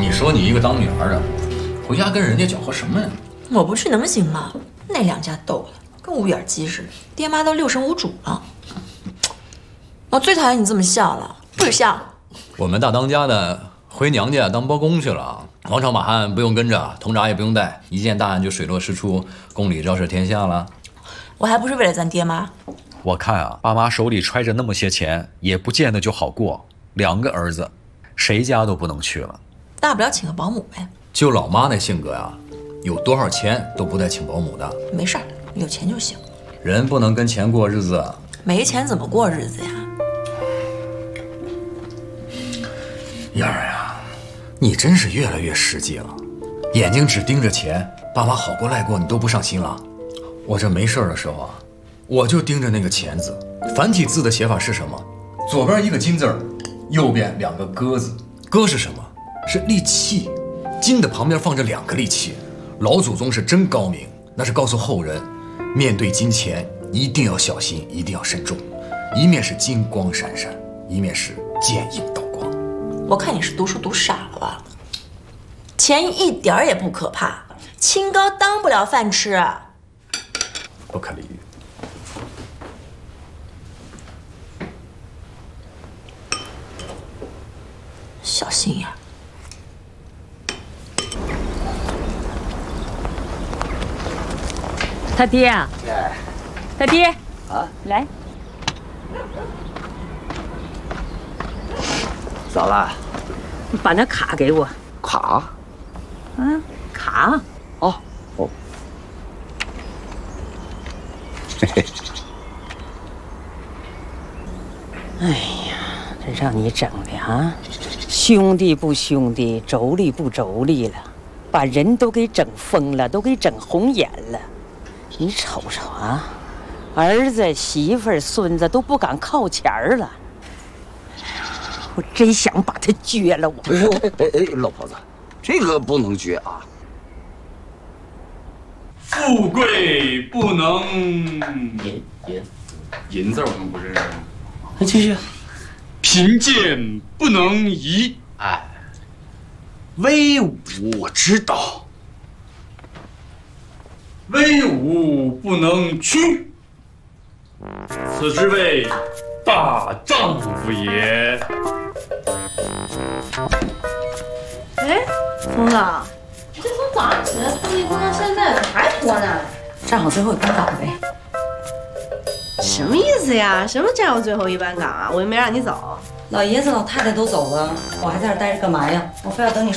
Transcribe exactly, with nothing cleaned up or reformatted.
你说你一个当女儿的，回家跟人家搅和什么呀？ 我不去能行吗？那两家斗的跟五眼鸡似的，爹妈都六神无主了。我最讨厌你这么笑了，不许笑。 我们大当家的回娘家当包公去了，王朝马汉不用跟着，通闸也不用带，一件大案就水落石出，公理昭示天下了。 我还不是为了咱爹妈。 我看啊，爸妈手里揣着那么些钱，也不见得就好过。两个儿子，谁家都不能去了。 大不了请个保姆呗。 就老妈那性格呀，有多少钱都不带请保姆的。 没事儿，有钱就行。 人不能跟钱过日子。 没钱怎么过日子呀？ 燕儿呀，你真是越来越实际了，眼睛只盯着钱，爸妈好过赖过你都不上心了。我这没事儿的时候啊，我就盯着那个钱字，繁体字的写法是什么？左边一个金字儿，右边两个鸽字。鸽是什么？是利器。金的旁边放着两个利器。老祖宗是真高明，那是告诉后人，面对金钱一定要小心，一定要慎重。一面是金光闪闪，一面是剑影刀光。 我看你是读书读傻了吧？钱一点儿也不可怕，清高当不了饭吃。 不可理喻。 小心眼。 他爹啊，他爹啊，来， 咋了？ 把那卡给我。 卡？ 嗯，卡。 哦哦。嘿嘿。 哎呀，这让你整的啊，兄弟不兄弟，妯娌不妯娌了，把人都给整疯了，都给整红眼了。你瞅瞅啊，儿子、媳妇儿、孙子都不敢靠前儿了。我真想把他撅了我！ 哎哎哎，老婆子，这个不能撅啊！ 富贵不能淫淫淫字我们不认识。 那继续。 贫贱不能移， 哎，威武我知道。 威武不能屈，此之谓大丈夫也。 哎，冯总，这从早上起来拖地拖到现在，怎么还拖呢？ 站好最后一班岗呗。 什么意思呀？什么站好最后一班岗啊？我又没让你走。 老爷子老太太都走了，我还在这待着干嘛呀？我非要等你